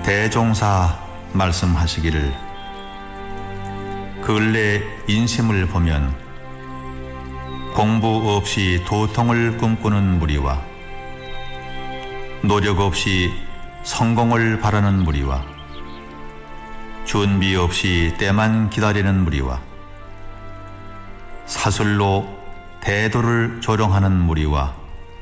대종사 말씀하시기를 근래 인심을 보면 공부 없이 도통을 꿈꾸는 무리와 노력 없이 성공을 바라는 무리와 준비 없이 때만 기다리는 무리와 사술로 대도를 조롱하는 무리와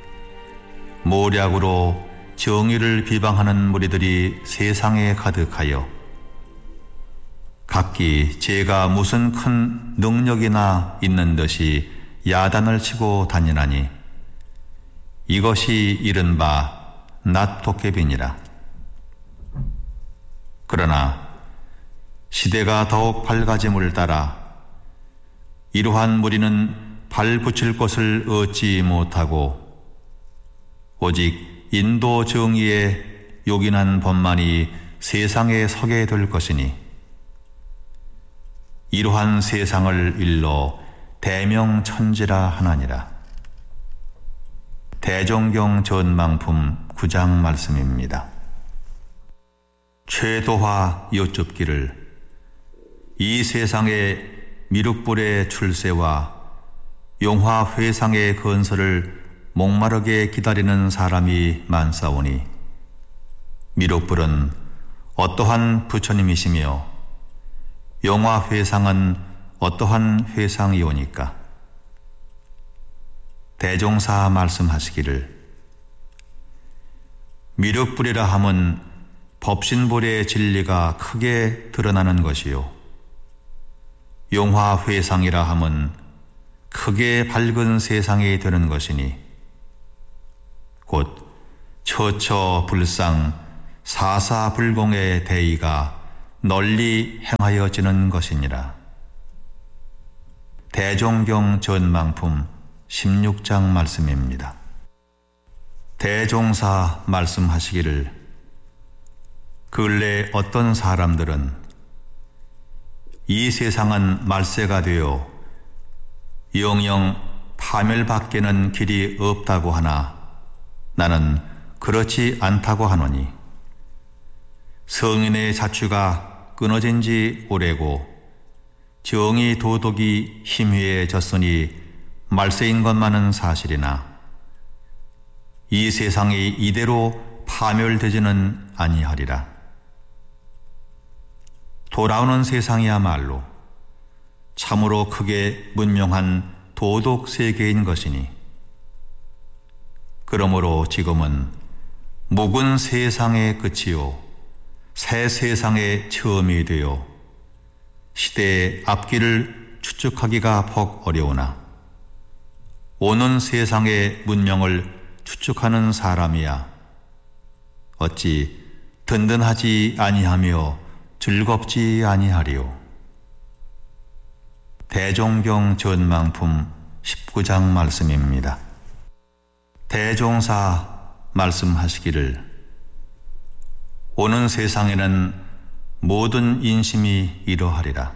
모략으로 정의를 비방하는 무리들이 세상에 가득하여 각기 제가 무슨 큰 능력이나 있는 듯이 야단을 치고 다니나니 이것이 이른바 낫도깨비니라. 그러나 시대가 더욱 밝아짐을 따라 이러한 무리는 발붙일 곳을 얻지 못하고 오직 인도 정의의 요긴한 법만이 세상에 서게 될 것이니 이러한 세상을 일러 대명천지라 하나니라. 대종경 전망품 9장 말씀입니다. 최도화 여쭙기를 이 세상에 미륵불의 출세와 용화회상의 건설을 목마르게 기다리는 사람이 많사오니 미륵불은 어떠한 부처님이시며 용화회상은 어떠한 회상이오니까. 대종사 말씀하시기를 미륵불이라 함은 법신불의 진리가 크게 드러나는 것이요 용화회상이라 함은 크게 밝은 세상이 되는 것이니 곧 처처불상 사사불공의 대의가 널리 행하여지는 것이니라. 대종경 전망품 16장 말씀입니다. 대종사 말씀하시기를 근래 어떤 사람들은 이 세상은 말세가 되어 영영 파멸밖에는 길이 없다고 하나 나는 그렇지 않다고 하노니 성인의 자취가 끊어진 지 오래고 정의 도덕이 희미해졌으니 말세인 것만은 사실이나 이 세상이 이대로 파멸되지는 아니하리라. 돌아오는 세상이야말로 참으로 크게 문명한 도덕 세계인 것이니 그러므로 지금은 묵은 세상의 끝이요 새 세상의 처음이 되어 시대의 앞길을 추측하기가 퍽 어려우나 오는 세상의 문명을 추측하는 사람이야 어찌 든든하지 아니하며 즐겁지 아니하리요. 대종경 전망품 19장 말씀입니다. 대종사 말씀하시기를 오는 세상에는 모든 인심이 이러하리라.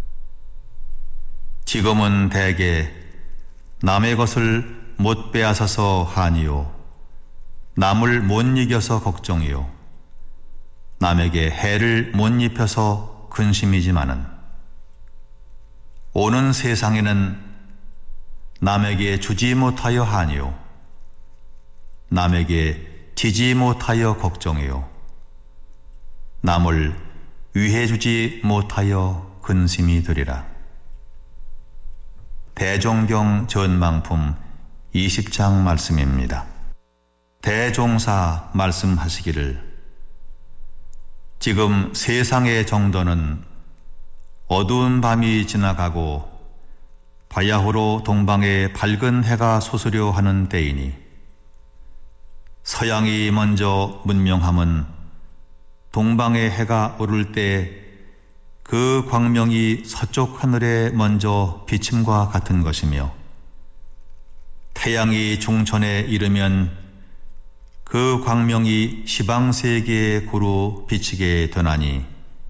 지금은 대개 남의 것을 못 빼앗아서 한이요 남을 못 이겨서 걱정이요 남에게 해를 못 입혀서 근심이지만은 오는 세상에는 남에게 주지 못하여 한이요 남에게 지지 못하여 걱정이요 남을 위해 주지 못하여 근심이 되리라. 대종경 전망품 20장 말씀입니다. 대종사 말씀하시기를 지금 세상의 정도는 어두운 밤이 지나가고 바야흐로 동방에 밝은 해가 솟으려 하는 때이니 서양이 먼저 문명함은 동방의 해가 오를 때 그 광명이 서쪽 하늘에 먼저 비침과 같은 것이며 태양이 중천에 이르면 그 광명이 시방세계에 고루 비치게 되나니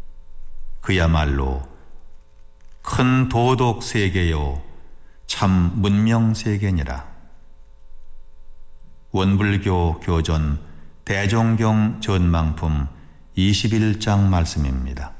그야말로 큰 도덕 세계요 참 문명 세계니라. 원불교 교전 대종경 전망품 21장 말씀입니다.